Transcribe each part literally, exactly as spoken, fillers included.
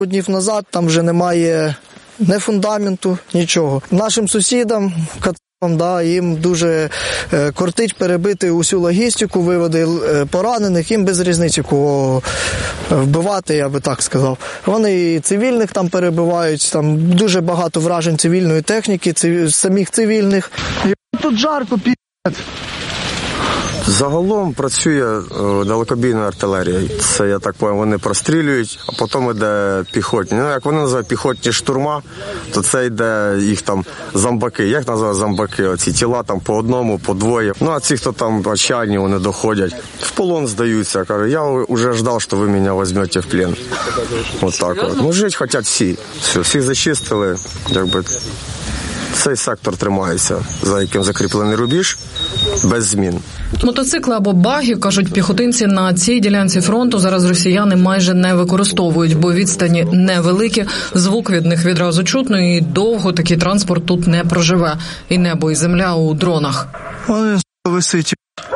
днів назад там вже немає ні фундаменту, нічого. Нашим сусідам, да, їм дуже е, кортить перебити усю логістику, виводи е, поранених, їм без різниці кого вбивати, я би так сказав. Вони і цивільних там перебивають, там дуже багато вражень цивільної техніки, цив... самих цивільних. Тут жарко, пі***ць. Загалом працює далекобійна артилерія. Це, я так розумію, вони прострілюють, а потім йде піхотні. Ну, як вони називають піхотні штурма, то це йде їх там зомбаки. Як називають зомбаки? Оці тіла там по одному, по двоє. Ну, а ці, хто там отчаянні, вони доходять. В полон здаються. Кажуть, я вже ждав, що ви мене візьмете в плен. От так от. Ну, жити хочуть всі. Все, всіх зачистили, якби... Цей сектор тримається, за яким закріплений рубіж, без змін. Мотоцикли або баги, кажуть піхотинці, на цій ділянці фронту зараз росіяни майже не використовують, бо відстані невеликі, звук від них відразу чутно і довго такий транспорт тут не проживе. І небо, і земля у дронах. Вони висить.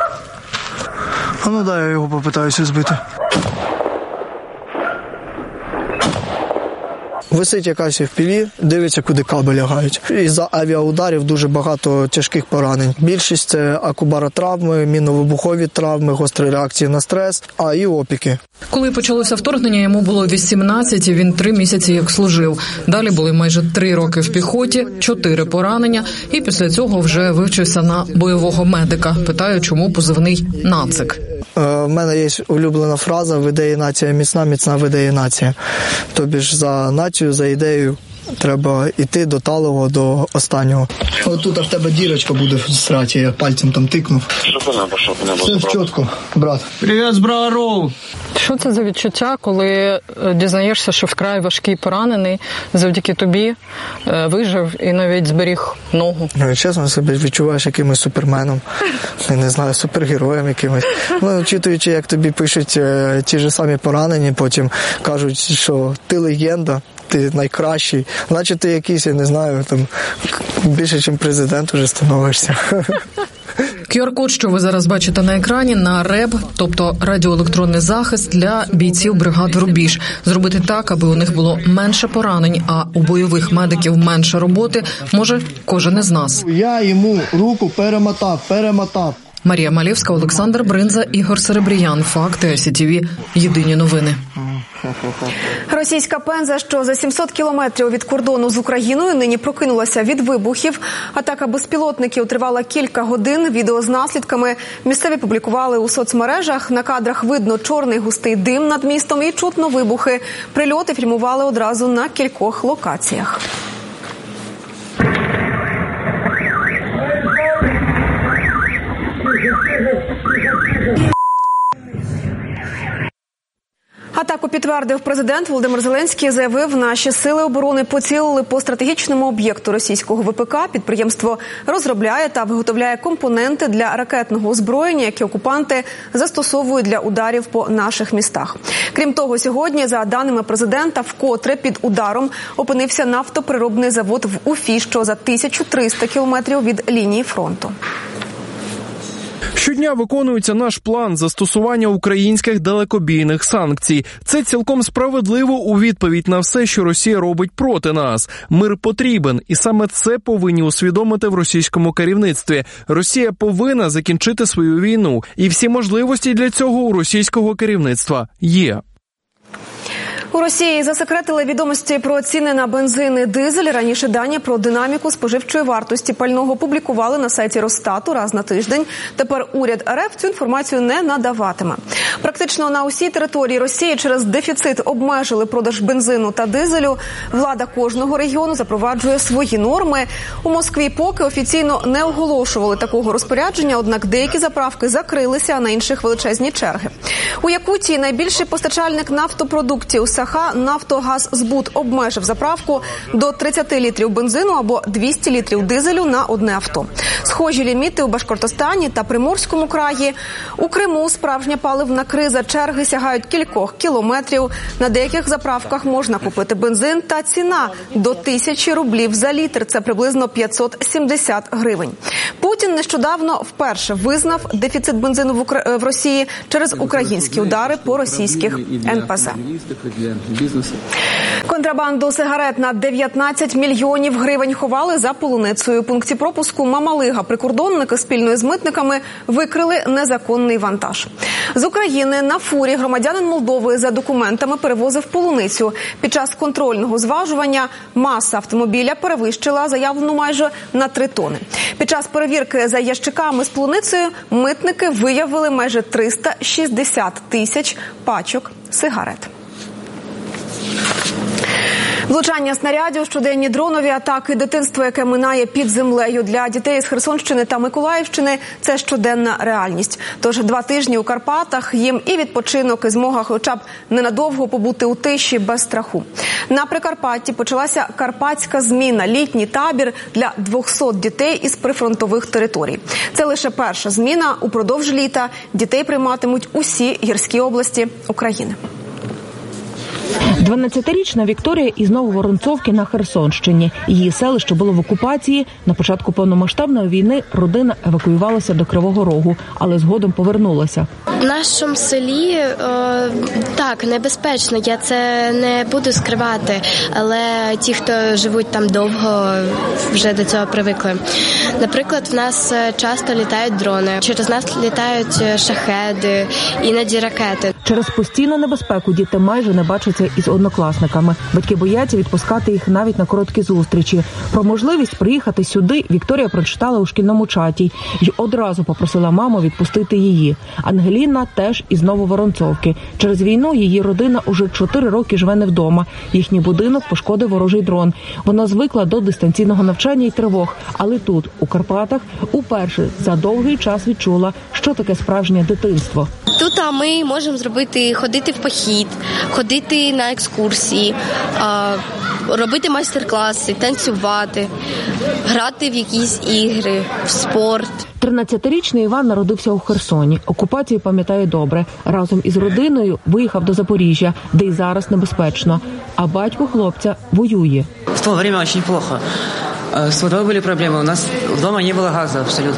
А ну дай я його попитаюся збити. Висить якась еф пі ві, дивиться, куди каби лягають. Із-за авіаударів дуже багато тяжких поранень. Більшість – це акубаротравми, мінно-вибухові травми, гострі реакції на стрес, а і опіки. Коли почалося вторгнення, йому було вісімнадцять, і він три місяці як служив. Далі були майже три роки в піхоті, чотири поранення, і після цього вже вивчився на бойового медика. Питаю, чому позивний «Нацик». У мене є улюблена фраза «В ідеї нація міцна, міцна в ідеї нація». Тобі ж за націю, за ідею треба йти до талого, до останнього. Ось тут в тебе дірочка буде в сраті, я пальцем там тикнув. Все чітко, брат. Привіт, браво! Що це за відчуття, коли дізнаєшся, що вкрай важкий поранений, завдяки тобі вижив і навіть зберіг ногу? Ну, чесно, себе відчуваєш якимось суперменом, я не знаю, супергероєм якимось. Ну, вчитуючи, як тобі пишуть ті ж самі поранені, потім кажуть, що ти легенда, ти найкращий, значить ти якийсь, я не знаю, там більше, ніж президент уже становишся. ку ар-код, що ви зараз бачите на екрані, на РЕБ, тобто радіоелектронний захист для бійців бригад «Рубіж». Зробити так, аби у них було менше поранень, а у бойових медиків менше роботи, може кожен із нас. Я йому руку перемотав, перемотав. Марія Малєвська, Олександр Бринза, Ігор Серебріян. Факти ай сі ті ві. Єдині новини. Російська Пенза, що за сімсот кілометрів від кордону з Україною, нині прокинулася від вибухів. Атака безпілотників тривала кілька годин. Відео з наслідками місцеві публікували у соцмережах. На кадрах видно чорний густий дим над містом і чутно вибухи. Прильоти фільмували одразу на кількох локаціях. Атаку підтвердив президент. Володимир Зеленський заявив, наші сили оборони поцілили по стратегічному об'єкту російського ве пе ка. Підприємство розробляє та виготовляє компоненти для ракетного озброєння, які окупанти застосовують для ударів по наших містах. Крім того, сьогодні, за даними президента, вкотре під ударом опинився нафтопереробний завод в Уфі, що за тисячу триста кілометрів від лінії фронту. Щодня виконується наш план застосування українських далекобійних санкцій. Це цілком справедливо у відповідь на все, що Росія робить проти нас. Мир потрібен, і саме це повинні усвідомити в російському керівництві. Росія повинна закінчити свою війну, і всі можливості для цього у російського керівництва є. У Росії засекретили відомості про ціни на бензин і дизель. Раніше дані про динаміку споживчої вартості пального публікували на сайті Росстату раз на тиждень. Тепер уряд ер еф цю інформацію не надаватиме. Практично на усій території Росії через дефіцит обмежили продаж бензину та дизелю. Влада кожного регіону запроваджує свої норми. У Москві поки офіційно не оголошували такого розпорядження, однак деякі заправки закрилися, а на інших величезні черги. У Якутії найбільший постачальник нафтопродуктів Саха «Нафтогаззбут» обмежив заправку до тридцять літрів бензину або двісті літрів дизелю на одне авто. Схожі ліміти у Башкортостані та Приморському краї. У Криму справжня паливна криза. Черги сягають кількох кілометрів. На деяких заправках можна купити бензин, та ціна до тисячі рублів за літр. Це приблизно п'ятсот сімдесят гривень. Путін нещодавно вперше визнав дефіцит бензину в, Укра... в Росії через українські удари по російських ен пе зе. Контрабанду сигарет на дев'ятнадцять мільйонів гривень ховали за полуницею. У пункті пропуску Мамалига прикордонники спільно з митниками викрили незаконний вантаж. З України на фурі громадянин Молдови за документами перевозив полуницю. Під час контрольного зважування маса автомобіля перевищила заявлену майже на три тони. Під час перевірки за ящиками з полуницею митники виявили майже триста шістдесят тисяч пачок сигарет. Влучання снарядів, щоденні дронові атаки, дитинство, яке минає під землею. Для дітей з Херсонщини та Миколаївщини це щоденна реальність. Тож два тижні у Карпатах їм і відпочинок, і змога хоча б ненадовго побути у тиші без страху. На Прикарпатті почалася карпатська зміна – літній табір для двохсот дітей із прифронтових територій. Це лише перша зміна. Упродовж літа дітей прийматимуть усі гірські області України. дванадцятирічна Вікторія із Нововоронцовки на Херсонщині. Її селище було в окупації. На початку повномасштабної війни родина евакуювалася до Кривого Рогу, але згодом повернулася. В нашому селі, е, так, небезпечно, я це не буду скривати, але ті, хто живуть там довго, вже до цього привикли. Наприклад, в нас часто літають дрони, через нас літають шахеди, іноді ракети. Через постійну небезпеку діти майже не бачаться із однокласниками. Батьки бояться відпускати їх навіть на короткі зустрічі. Про можливість приїхати сюди Вікторія прочитала у шкільному чаті і одразу попросила маму відпустити її. Ангеліна теж із Нововоронцовки. Через війну її родина уже чотири роки живе не вдома. Їхній будинок пошкодив ворожий дрон. Вона звикла до дистанційного навчання і тривог. Але тут, у Карпатах, уперше за довгий час відчула, що таке справжнє дитинство. Тут ми можемо зробити, ходити в похід, ходити на екскурсії, робити майстер-класи, танцювати, грати в якісь ігри, в спорт. тринадцятирічний Іван народився у Херсоні. Окупацію пам'ятає добре. Разом із родиною виїхав до Запоріжжя, де й зараз небезпечно. А батько хлопця воює. В то время очень плохо. С водой были проблемы. У нас дома не было газа абсолютно.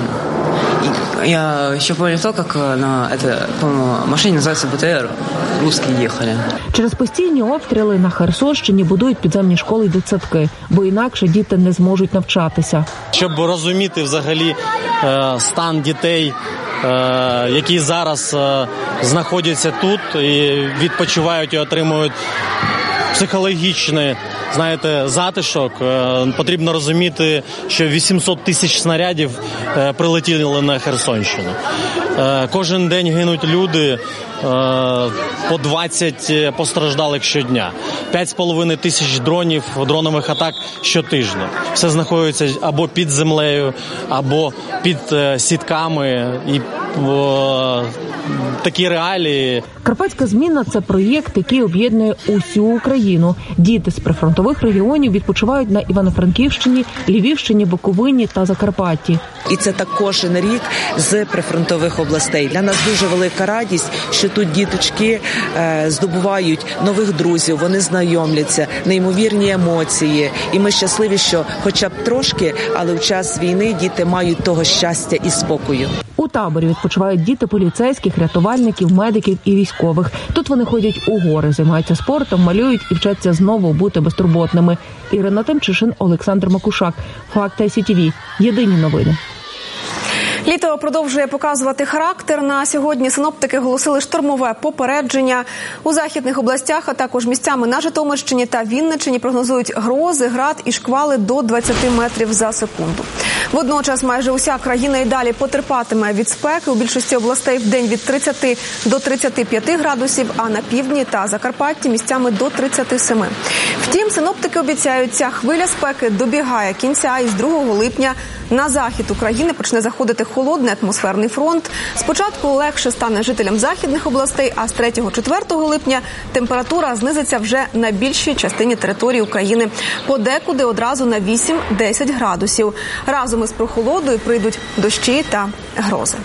Я еще помню то, как на это, по-моему, машине называется бэ тэ эр, русские ехали. Через постійні обстріли на Херсонщині будують підземні школи й дитсадки, бо інакше діти не зможуть навчатися. Щоб розуміти взагалі стан дітей, які зараз знаходяться тут і відпочивають і отримують психологічний, знаєте, затишок, потрібно розуміти, що вісімсот тисяч снарядів прилетіли на Херсонщину. Кожен день гинуть люди, по двадцять постраждалих щодня. п'ять з половиною тисяч дронів, дронових атак щотижня. Все знаходиться або під землею, або під сітками. І о, такі реалії. Карпатська зміна – це проєкт, який об'єднує усю Україну. Діти з прифронтових регіонів відпочивають на Івано-Франківщині, Львівщині, Буковині та Закарпатті. І це так кожен рік з прифронтових областей. Для нас дуже велика радість, що тут діточки е, здобувають нових друзів, вони знайомляться, неймовірні емоції. І ми щасливі, що хоча б трошки, але в час війни діти мають того щастя і спокою. У таборі відпочивають діти поліцейських, рятувальників, медиків і військових. Тут вони ходять у гори, займаються спортом, малюють і вчаться знову бути безтурботними. Ірина Тимчишин, Олександр Макушак. Факти ай сі ті ві. Єдині новини. Літо продовжує показувати характер. На сьогодні синоптики оголосили штормове попередження. У західних областях, а також місцями на Житомирщині та Вінниччині прогнозують грози, град і шквали до двадцяти метрів за секунду. Водночас майже уся країна і далі потерпатиме від спеки. У більшості областей в день від тридцяти до тридцяти п'яти градусів, а на півдні та Закарпатті місцями до тридцяти семи. Втім, синоптики обіцяють, ця хвиля спеки добігає кінця і з другого липня на захід України почне заходити холодний атмосферний фронт. Спочатку легше стане жителям західних областей, а з третього-четвертого липня температура знизиться вже на більшій частині території України. Подекуди одразу на вісім-десять градусів. Разом із прохолодою прийдуть дощі та грози.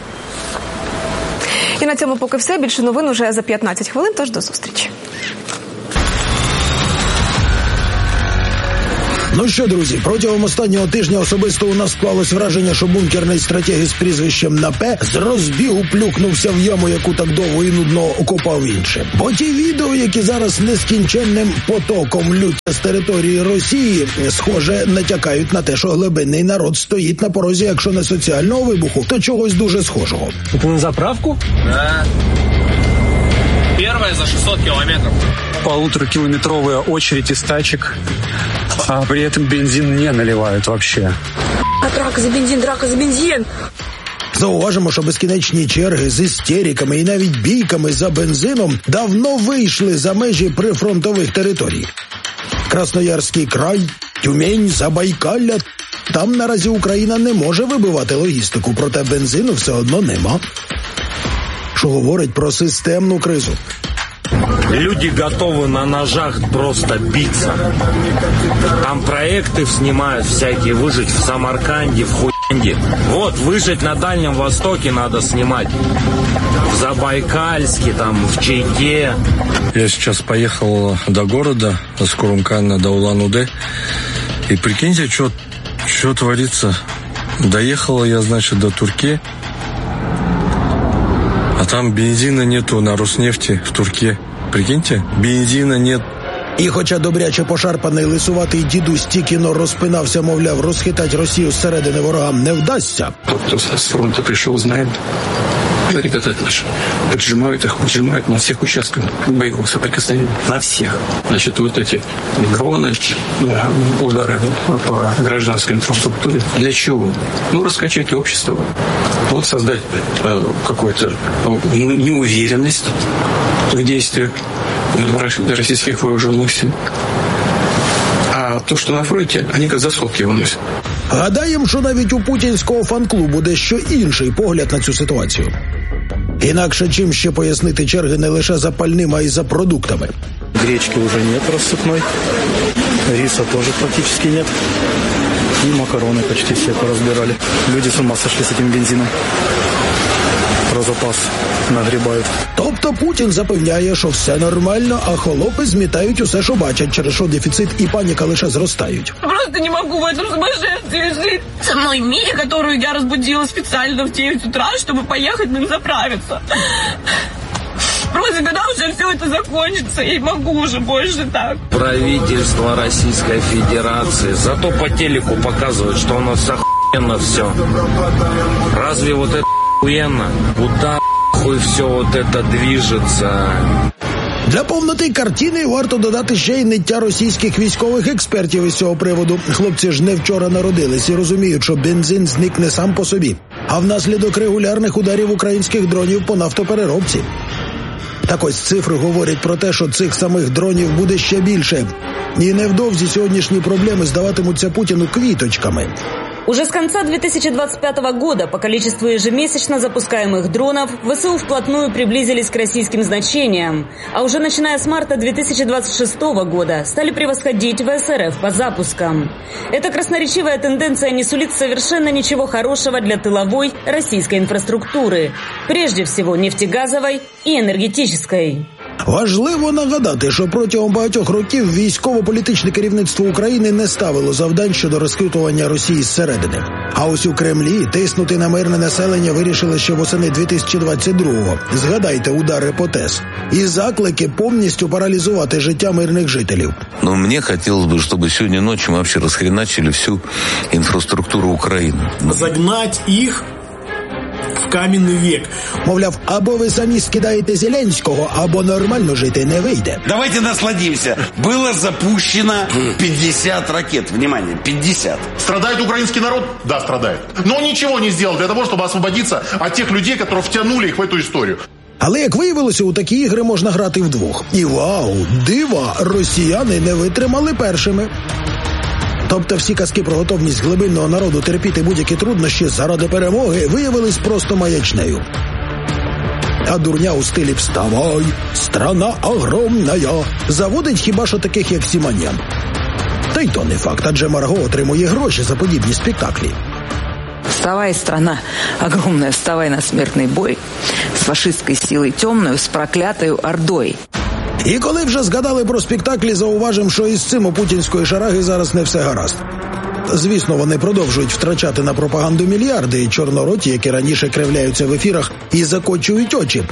І на цьому поки все. Більше новин уже за п'ятнадцять хвилин, тож до зустрічі. Ну що, друзі, протягом останнього тижня особисто у нас склалось враження, що бункерний стратег із прізвищем на П з розбігу плюхнувся в яму, яку так довго і нудно окопав іншим. Бо ті відео, які зараз нескінченним потоком лються з території Росії, схоже, натякають на те, що глибинний народ стоїть на порозі, якщо не соціального вибуху, то чогось дуже схожого. Це на заправку? Да. Первая за шестьсот километров. Полуторакилометровая очередь из тачек, а при этом бензин не наливают вообще. А драка за бензин, драка за бензин. Зауважимо, що безкінечні черги з істериками і навіть бійками за бензином давно вийшли за межі прифронтових територій. Красноярський край, Тюмень, Забайкалля. Там наразі Україна не може вибивати логістику, проте бензину все одно нема. Що говорить про системну кризу. Люди готовы на ножах просто биться. Там проекты снимают всякие, выжить в Самарканде, в Хуянде. Вот, выжить на Дальнем Востоке надо снимать. В Забайкальске, там, в Чайке. Я сейчас поехал до города, с Курумкана до Улан-Удэ. И прикиньте, что творится. Доехал я, значит, до Турки. А там бензина нету на Роснефти в Турке. Прикиньте, бензина нет. І хоча добряче пошарпаний лисуватий дідусь тільки-но розпинався, мовляв, розхитать Росію зсередини ворогам не вдасться. Тот, кто с фронта пришел, знает. Ребята наши поджимают их, поджимают на всех участках боевого соприкосновения. На всех. Значит, вот эти дроны, удары по гражданской инфраструктуре. Для чего? Ну, раскачать общество. Вот создать э, какую-то неуверенность в действиях российских вооруженных сил. А то, що на фронті, вони як заскоки виносять. Гадаємо, що навіть у путінського фан-клубу дещо інший погляд на цю ситуацію. Інакше чим ще пояснити черги не лише за пальним, а й за продуктами. Гречки уже нет рассыпной, риса тоже практически нет. И макароны почти все поразбирали. Люди с ума сошли с этим бензином. Про запас нагрібають. Тобто Путін запевняє, що все нормально, а холопи змітають усе, що бачать, через що дефіцит і паніка лише зростають. Просто не могу в этом сумасшествии жить. Со мной Мия, которую я разбудила специально в девять утра, чтобы поехать нам заправиться. Просто когда уже все это закончится, я не могу уже больше так. Правительство Российской Федерации зато по телеку показывает, что у нас охуенно все. Разве вот это охуенно? Куда хуй все вот это движется? Для повноти картини варто додати ще й ниття російських військових експертів із цього приводу. Хлопці ж не вчора народились і розуміють, що бензин зникне сам по собі, а внаслідок регулярних ударів українських дронів по нафтопереробці. Так ось цифри говорять про те, що цих самих дронів буде ще більше. І невдовзі сьогоднішні проблеми здаватимуться Путіну квіточками. Уже с конца две тысячи двадцать пятого года по количеству ежемесячно запускаемых дронов ВСУ вплотную приблизились к российским значениям, а уже начиная с марта две тысячи двадцать шестого года стали превосходить ВСРФ по запускам. Эта красноречивая тенденция не сулит совершенно ничего хорошего для тыловой российской инфраструктуры, прежде всего нефтегазовой и энергетической. Важливо нагадати, що протягом багатьох років військово-політичне керівництво України не ставило завдань щодо розхитування Росії зсередини. А ось у Кремлі тиснути на мирне населення вирішили ще восени дві тисячі двадцять другого. Згадайте удари по ТЕС. І заклики повністю паралізувати життя мирних жителів. Но мне хотелось бы, чтобы сегодня ночью мы вообще расхреначили всю инфраструктуру Украины. Загнать их в каменный век. Мовляв, або ви самі скидаєте Зеленського, або нормально жити не вийде. Давайте насладимся. Было запущено пятьдесят ракет. Внимание, пятьдесят. Страдает украинский народ? Да, страдает. Но ничего не сделал для того, чтобы освободиться от тех людей, которые втянули их в эту историю. Але, як виявилося, у такі ігри можна грати вдвох. І вау, дива, росіяни не витримали першими. Тобто всі казки про готовність глибинного народу терпіти будь-які труднощі заради перемоги виявились просто маячнею. А дурня у стилі «Вставай, страна огромная» заводить хіба що таких, як Сіманян. Та й то не факт, адже Марго отримує гроші за подібні спектаклі. Вставай, страна огромная, вставай на смертный бой с фашистской силой темную, с проклятой ордой. І коли вже згадали про спектаклі, зауважимо, що із цим у путінської шараги зараз не все гаразд. Звісно, вони продовжують втрачати на пропаганду мільярди, і чорнороті, які раніше кривляються в ефірах і закочують очі.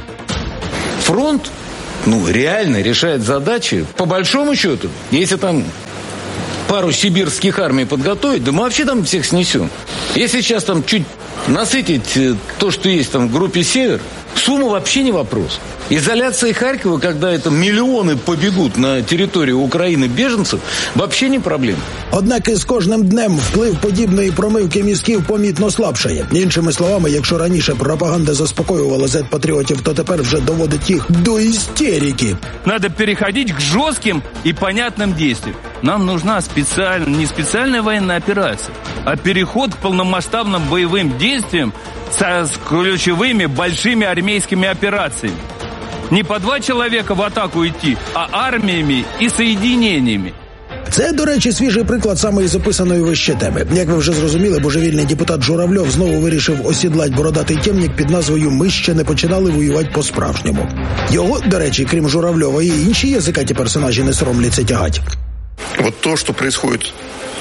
Фронт, ну, реально решает задачи, по большому счету, если там пару сибирских армий подготовить, да мы вообще там всех снесем. Если сейчас там чуть насытить то, что есть там в группе «Север», сумма вообще не вопрос. Изоляция Харькова, когда это миллионы побегут на территорию України беженців, вообще не проблема. Однак із кожним днем вплив подібної промивки мізків помітно слабшає. Іншими словами, якщо раніше пропаганда заспокоювала зет-патріотів, то тепер вже доводить їх до істерики. Надо переходить к жестким и понятным действиям. Нам нужна специальная, не специальная военная операция, а переход к полномасштабным боевым действиям со, с ключевыми большими армейскими операциями. Не по два чоловіка в атаку йти, а арміями і соєдиненнями. Це, до речі, свіжий приклад самої записаної вище теми. Як ви вже зрозуміли, божевільний депутат Журавльов знову вирішив осідлать бородатий темник під назвою «Ми ще не починали воювати по-справжньому». Його, до речі, крім Журавльова, і інші язикаті персонажі не соромляться тягать. Вот то, что происходит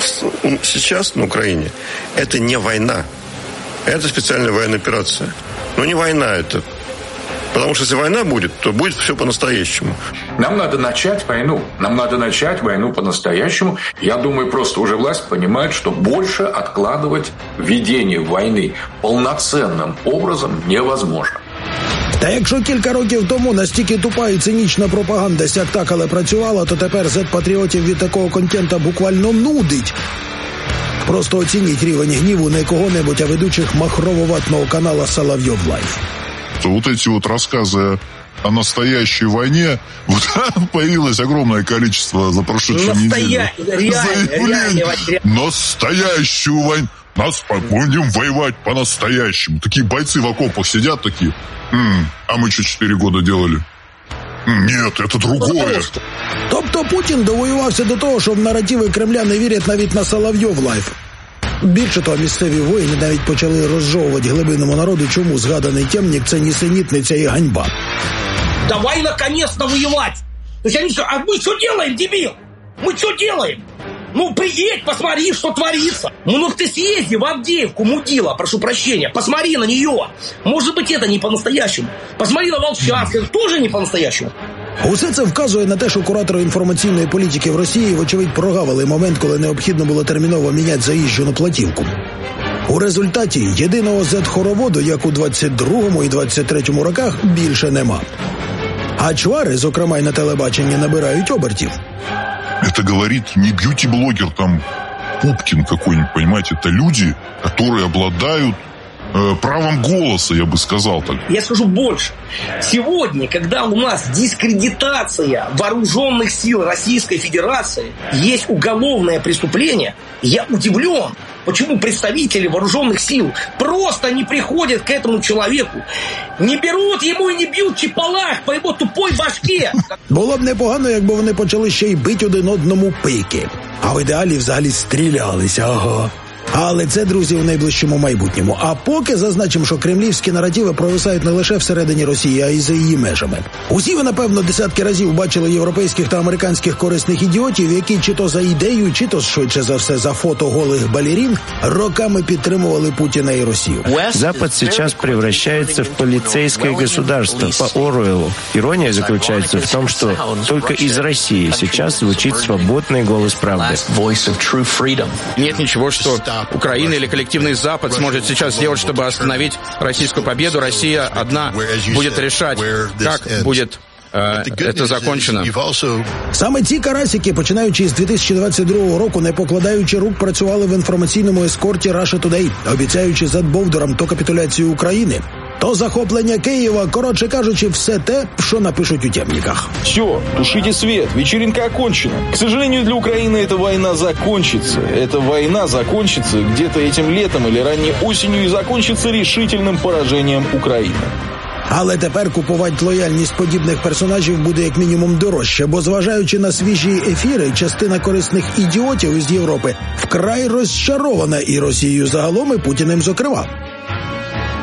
сейчас на Украине, это не война. Это специальная военная операция. Но не война это. Потому что если война будет, то будет все по-настоящему. Нам надо начать войну. Нам надо начать войну по-настоящему. Я думаю, просто уже власть понимает, что больше откладывать ведение войны полноценным образом невозможно. Та якщо кілька років тому настільки тупа і цинічна пропаганда сяк-так, але працювала, то тепер зет-патріотів від такого контента буквально нудить. Просто оцініть рівень гніву не кого-небудь, а ведучих махрово-ватного канала «Соловьев Лайф». Вот эти вот рассказы о настоящей войне, вот появилось огромное количество за прошедшую неделю заявлений. Настоящую войну. Нас будем воевать по-настоящему. Такие бойцы в окопах сидят такие. М-м, а мы что четыре года делали? Нет, это другое. Тобто Путін довоювався до того, що в наративи Кремля не вірять навіть на Соловйов Лайф. Більше того, місцеві воїни навіть почали розжовувати глибинному народу, чому згаданий темник – це нісенітниця і ганьба. Давай наконец-то воевать! То есть они что, а мы что делаем, дебил? Мы что делаем? Ну, приедь, посмотри, что творится. Ну, ты съезди в Авдеевку, мудила, прошу прощения. Посмотри на нее. Может быть, это не по-настоящему. Посмотри на Волчанское, тоже не по-настоящему. Усе це вказує на те, що куратори інформаційної політики в Росії, вочевидь, прогавили момент, коли необхідно було терміново міняти заїжджену платівку. У результаті єдиного зет-хороводу, як у двадцять другому і двадцять третьому роках, більше нема. А чвари, зокрема й на телебаченні, набирають обертів. Это говорит не бьюти-блогер, там, Пупкин какой-нибудь, понимаете? Это люди, которые обладают э, правом голоса, я бы сказал так. Я скажу больше. Сегодня, когда у нас дискредитация вооруженных сил Российской Федерации, есть уголовное преступление, я удивлен, почему представители вооруженных сил просто не приходят к этому человеку, не берут ему и не бьют чепалах по его тупой башке. Було б непогано, якби вони почали ще й бить один одному пики. А в ідеалі взагалі стрілялися, ага. Але це, друзі, у найближчому майбутньому. А поки зазначимо, що кремлівські наративи провисають не лише всередині Росії, а й за її межами. Усі ви, напевно, десятки разів бачили європейських та американських корисних ідіотів, які чи то за ідею, чи то, швидше за все, за фото голих балерин, роками підтримували Путіна і Росію. Запад сейчас превращается в полицейское государство по Оруэллу. Ирония заключается в том, что только из России сейчас звучит свободный голос правды. Нет ничего, что Украина или коллективный Запад сможет сейчас сделать, чтобы остановить российскую победу. Россия одна будет решать, как будет э, це закончено. Саме ці карасики, починаючи з дві тисячі двадцять другого року, не покладаючи рук, працювали в інформаційному ескорті Russia Today, обіцяючи зет-бовдурам то капітуляцію України, то захоплення Києва, коротше кажучи, все те, що напишуть у темниках. Все, тушите свет, вечеринка окончена. К сожалению, для Украины эта война закончится. Эта война закончится где-то этим летом или ранней осенью и закончится решительным поражением Украины. Але тепер купувати лояльність подібних персонажів буде як мінімум дорожче, бо зважаючи на свіжі ефіри, частина корисних ідіотів із Європи вкрай розчарована і Росією загалом, і Путіним зокрема.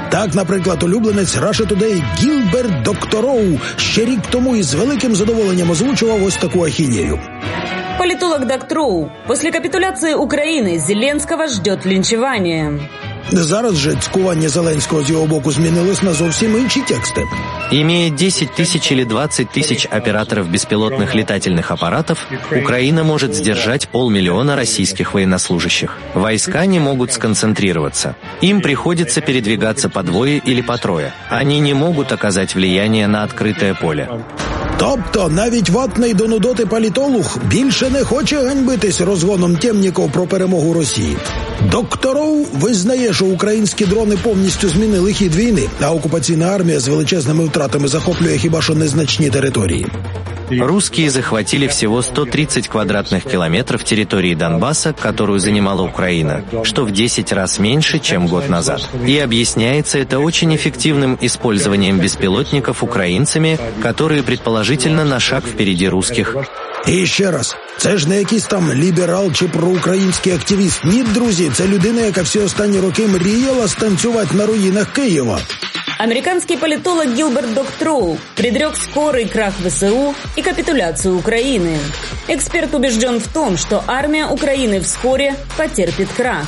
Так, наприклад, улюбленець Russia Today Гілберт Доктороу ще рік тому із великим задоволенням озвучував ось таку ахінею. Политолог Доктороу. После капитуляции Украины Зеленского ждет линчевание. Зараз же цькування Зеленського з його боку змінилось на зовсім інші тексти. Имея десять тысяч или двадцать тысяч операторов беспилотных летательных аппаратов, Украина может сдержать полмиллиона российских военнослужащих. Войска не могут сконцентрироваться. Им приходится передвигаться по двое или по трое. Они не могут оказать влияние на открытое поле. Тобто навіть ватний до нудоти політолог більше не хоче ганьбитись розгоном темніків про перемогу Росії. Докторов визнає, що українські дрони повністю змінили хід війни, а окупаційна армія з величезними втратами захоплює хіба що незначні території. Русские захватили всего сто тридцать квадратных километров территории Донбасса, которую занимала Украина, что в десять раз меньше, чем год назад. И объясняется это очень эффективным использованием беспилотников украинцами, которые предположительно на шаг впереди русских. І ще раз, це ж не якийсь там ліберал чи проукраїнський активіст. Ні, друзі, це людина, яка всі останні роки мріяла станцювати на руїнах Києва. Американский политолог Гилберт Доктороу предрек скорый крах ВСУ и капитуляцию Украины. Эксперт убежден в том, что армия Украины вскоре потерпит крах.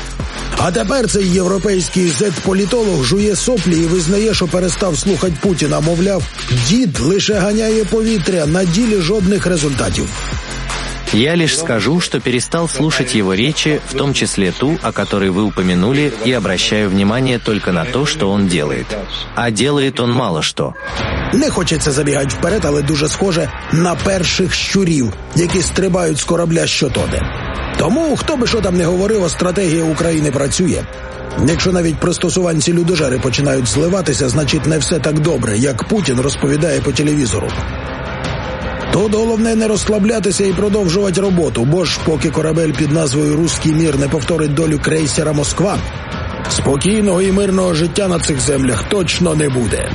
А тепер цей європейський зет-політолог жує соплі і визнає, що перестав слухати Путіна. Мовляв, дід лише ганяє повітря, на ділі жодних результатів. Я лишь скажу, что перестал слушать его речи, в том числе ту, о которой вы упомянули, и обращаю внимание только на то, что он делает. А делает он мало что. Не хочеться забігати вперед, але дуже схоже на перших щурів, які стрибають з корабля щотоне. Тому, хто би що там не говорив, а стратегія України працює. Якщо навіть пристосуванці-людожери починають зливатися, значить не все так добре, як Путін розповідає по телевізору. Тут головне не розслаблятися і продовжувати роботу, бо ж поки корабель під назвою «Руський мір» не повторить долю крейсера «Москва», спокійного і мирного життя на цих землях точно не буде.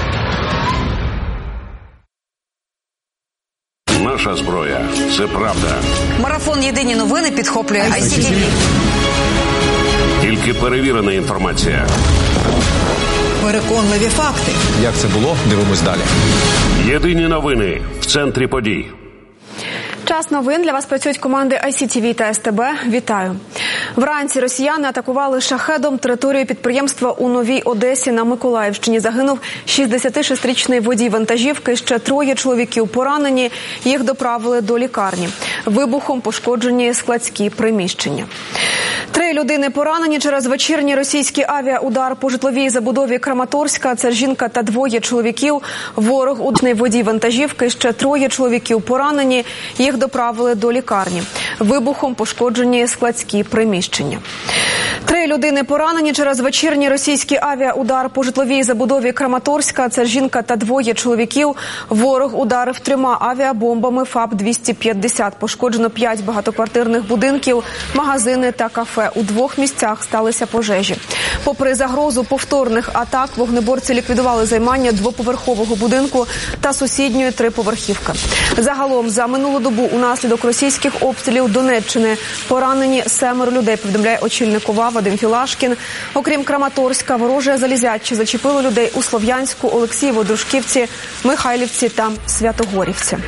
Наша зброя – це правда. Марафон «Єдині новини» підхоплює ай сі ті ві. Тільки перевірена інформація. Переконливі факти. Як це було? Дивимось далі. Єдині новини в центрі подій. Час новин. Для вас працюють команди ай сі ті ві та ес те бе. Вітаю. Вранці росіяни атакували шахедом територію підприємства у Новій Одесі на Миколаївщині. Загинув шістдесятишестирічний водій вантажівки, ще троє чоловіків поранені. Їх доправили до лікарні. Вибухом пошкоджені складські приміщення. Три людини поранені через вечірній російський авіаудар по житловій забудові Краматорська. Це жінка та двоє чоловіків. Ворог удний водій вантажівки, ще троє чоловіків поранені. Їх доправили до лікарні. Вибухом пошкоджені складські приміщення. Три людини поранені через вечірній російський авіаудар по житловій забудові Краматорська. Це жінка та двоє чоловіків. Ворог ударив трьома авіабомбами ФАП двісті п'ятдесят. Пошкоджено п'ять багатоквартирних будинків, магазини та кафе. У двох місцях сталися пожежі. Попри загрозу повторних атак, вогнеборці ліквідували займання двоповерхового будинку та сусідньої триповерхівки. Загалом за минулу добу унаслідок російських обстрілів Донеччини поранені семеро людей, повідомляє очільник ОВА Вадим Філашкін. Окрім Краматорська, вороже залізяче зачепило людей у Слов'янську, Олексієво, Дружківці, Михайлівці та Святогорівці.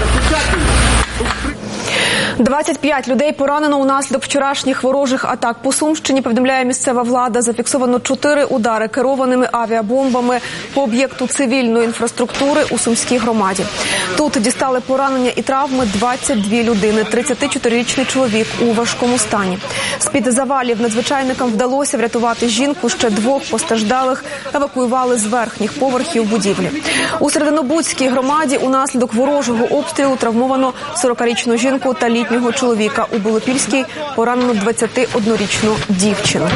двадцять п'ять людей поранено унаслідок вчорашніх ворожих атак по Сумщині, повідомляє місцева влада. Зафіксовано чотири удари керованими авіабомбами по об'єкту цивільної інфраструктури у Сумській громаді. Тут дістали поранення і травми двадцять дві людини, тридцятичотирирічний чоловік у важкому стані. З-під завалів надзвичайникам вдалося врятувати жінку, ще двох постраждалих евакуювали з верхніх поверхів будівлі. У Серединобудській громаді унаслідок ворожого обстрілу травмовано сорокарічну жінку та літнього чоловіка. У Білопільській поранено двадцятиоднорічну дівчину.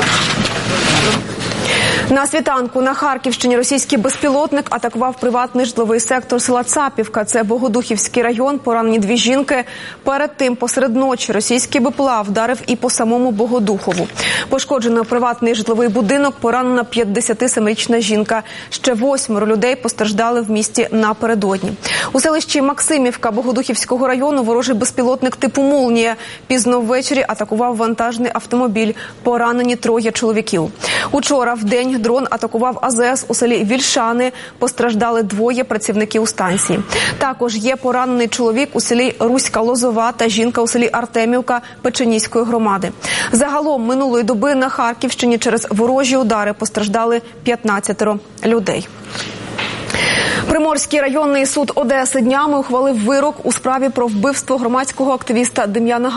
На світанку на Харківщині російський безпілотник атакував приватний житловий сектор села Цапівка. Це Богодухівський район. Поранені дві жінки. Перед тим посеред ночі російський БПЛА вдарив і по самому Богодухову. Пошкоджено приватний житловий будинок, поранена п'ятдесятисемирічна жінка. Ще восьмеро людей постраждали в місті напередодні. У селищі Максимівка Богодухівського району ворожий безпілотник типу «Молнія» пізно ввечері атакував вантажний автомобіль. Поранені троє чоловіків. Учора в день день дрон атакував А З С у селі Вільшани. Постраждали двоє працівників станції. Також є поранений чоловік у селі Руська Лозова та жінка у селі Артемівка Печеніської громади. Загалом минулої доби на Харківщині через ворожі удари постраждали п'ятнадцятеро людей. Приморський районний суд Одеси днями ухвалив вирок у справі про вбивство громадського активіста Дем'яна